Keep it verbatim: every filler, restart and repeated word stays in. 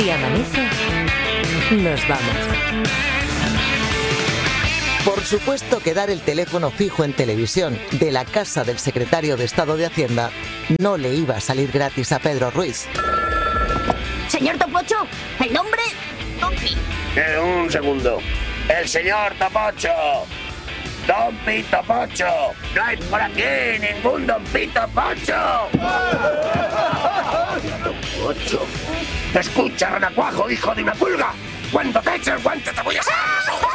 Y amanece, nos vamos. Por supuesto que dar el teléfono fijo en televisión de la casa del secretario de Estado de Hacienda no le iba a salir gratis a Pedro Ruiz. Señor Topocho, el nombre... Tompi. Eh, un segundo. El señor Topocho. Don Pito Pocho. No hay por aquí ningún Don Pito Pocho. Pito Pocho. Escucha, renacuajo, hijo de una pulga. Cuando te eche el guante te voy a...